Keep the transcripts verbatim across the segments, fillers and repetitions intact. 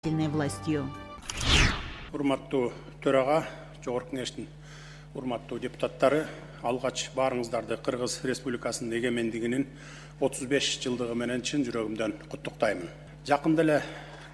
властью. Урматтуу төрага, жогорку кеңештин урматтуу депутаттары, алгач баарыңыздарды Кыргыз Республикасынын эгемендигинин отуз беш жылдыгы менен чын жүрөгүмдөн куттуктаймын. Жакында эле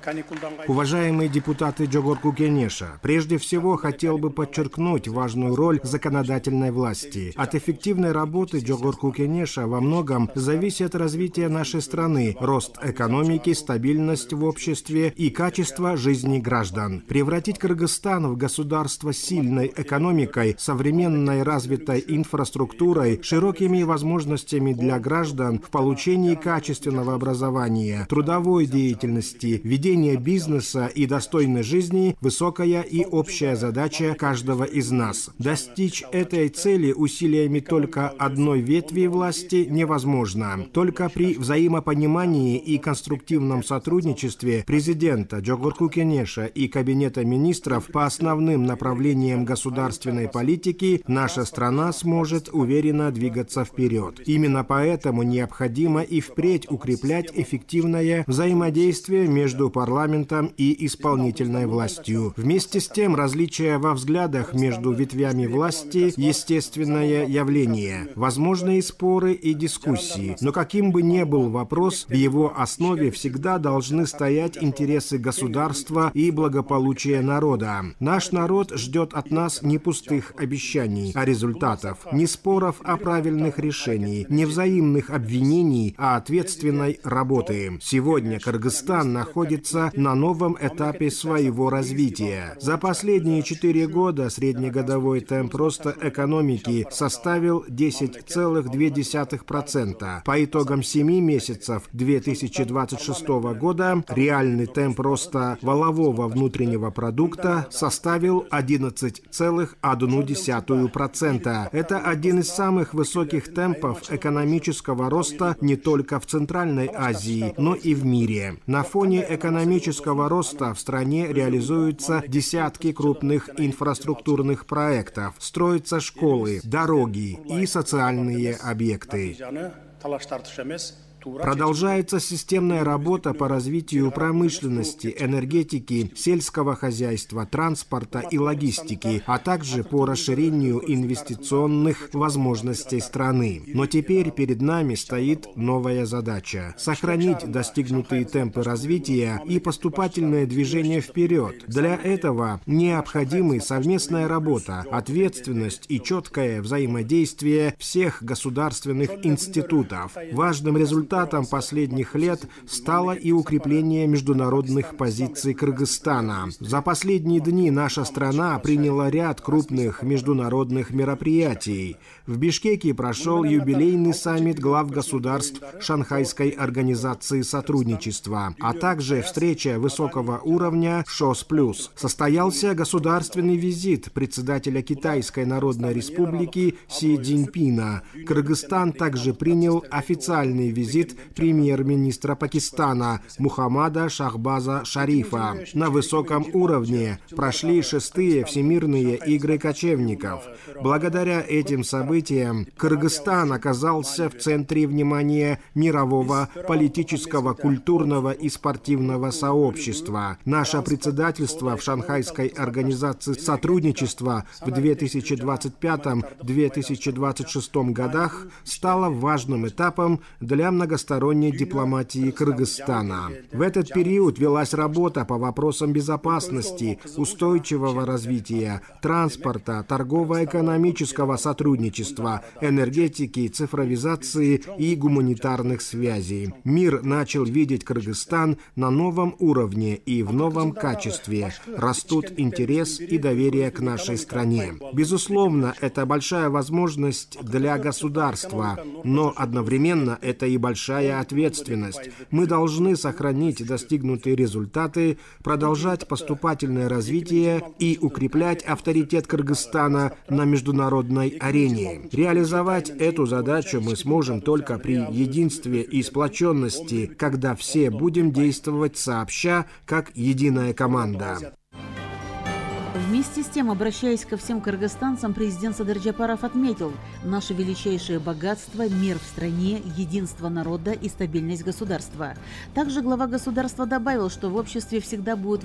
Уважаемые депутаты Джогорку Кенеша, прежде всего хотел бы подчеркнуть важную роль законодательной власти. От эффективной работы Джогорку Кенеша во многом зависит развитие нашей страны, рост экономики, стабильность в обществе и качество жизни граждан. Превратить Кыргызстан в государство с сильной экономикой, современной развитой инфраструктурой, широкими возможностями для граждан в получении качественного образования, трудовой деятельности, ведения бизнеса и достойной жизни – высокая и общая задача каждого из нас. Достичь этой цели усилиями только одной ветви власти невозможно. Только при взаимопонимании и конструктивном сотрудничестве президента Джогорку Кенеша и Кабинета министров по основным направлениям государственной политики наша страна сможет уверенно двигаться вперед. Именно поэтому необходимо и впредь укреплять эффективное взаимодействие между парламентом и исполнительной властью. Вместе с тем, различия во взглядах между ветвями власти – естественное явление. Возможны и споры, и дискуссии. Но каким бы ни был вопрос, в его основе всегда должны стоять интересы государства и благополучие народа. Наш народ ждет от нас не пустых обещаний, а результатов, не споров, а правильных решений, не взаимных обвинений, а ответственной работы. Сегодня Кыргызстан находится на новом этапе своего развития. За последние четыре года среднегодовой темп роста экономики составил десять целых две десятых процента. По итогам семи месяцев две тысячи двадцать шестого года реальный темп роста валового внутреннего продукта составил одиннадцать целых одну десятую процента. Это один из самых высоких темпов экономического роста не только в Центральной Азии, но и в мире. На фоне экономического роста в стране реализуются десятки крупных инфраструктурных проектов, строятся школы, дороги и социальные объекты. Продолжается системная работа по развитию промышленности, энергетики, сельского хозяйства, транспорта и логистики, а также по расширению инвестиционных возможностей страны. Но теперь перед нами стоит новая задача – сохранить достигнутые темпы развития и поступательное движение вперед. Для этого необходимы совместная работа, ответственность и четкое взаимодействие всех государственных институтов. Важным результатом Результатом последних лет стало и укрепление международных позиций Кыргызстана. За последние дни наша страна приняла ряд крупных международных мероприятий. В Бишкеке прошел юбилейный саммит глав государств Шанхайской организации сотрудничества, а также встреча высокого уровня ШОС+. Состоялся государственный визит председателя Китайской Народной Республики Си Цзиньпина. Кыргызстан также принял официальный визит премьер-министра Пакистана Мухаммада Шахбаза Шарифа. На высоком уровне прошли шестые всемирные игры кочевников. Благодаря этим событиям Кыргызстан оказался в центре внимания мирового политического, культурного и спортивного сообщества. Наше председательство в Шанхайской организации сотрудничества в две тысячи двадцать пятом — две тысячи двадцать шестом годах стало важным этапом для многосторонней многосторонней дипломатии Кыргызстана. В этот период велась работа по вопросам безопасности, устойчивого развития, транспорта, торгово-экономического сотрудничества, энергетики, цифровизации и гуманитарных связей. Мир начал видеть Кыргызстан на новом уровне и в новом качестве. Растут интерес и доверие к нашей стране. Безусловно, это большая возможность для государства, но одновременно это и большая ответственность. Мы должны сохранить достигнутые результаты, продолжать поступательное развитие и укреплять авторитет Кыргызстана на международной арене. Реализовать эту задачу мы сможем только при единстве и сплоченности, когда все будем действовать сообща, как единая команда. В Вместе с тем, обращаясь ко всем кыргызстанцам, президент Садыр Джапаров отметил: наше величайшее богатство – мир в стране, единство народа и стабильность государства. Также глава государства добавил, что в обществе всегда будет